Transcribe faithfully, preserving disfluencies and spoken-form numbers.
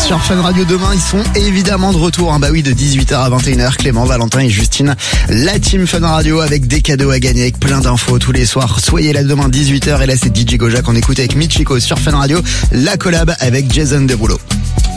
sur Fun Radio demain. Ils sont évidemment de retour. Hein. Bah oui, de dix-huit heures à vingt et une heures. Clément, Valentin et Justine. La team Fun Radio avec des cadeaux à gagner, avec plein d'infos tous les soirs. Soyez là demain dix-huit heures. Et là, c'est D J Goja qu'on écoute avec Michiko sur Fun Radio. La collab avec Jason Derulo.